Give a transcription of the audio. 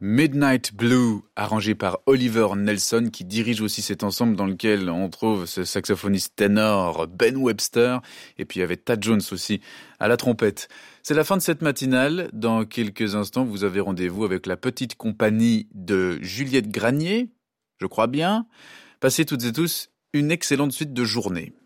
Midnight Blue, arrangé par Oliver Nelson, qui dirige aussi cet ensemble dans lequel on trouve ce saxophoniste ténor Ben Webster, et puis il y avait Thad Jones aussi à la trompette. C'est la fin de cette matinale. Dans quelques instants, vous avez rendez-vous avec la petite compagnie de Juliette Granier, je crois bien. Passez toutes et tous une excellente suite de journée.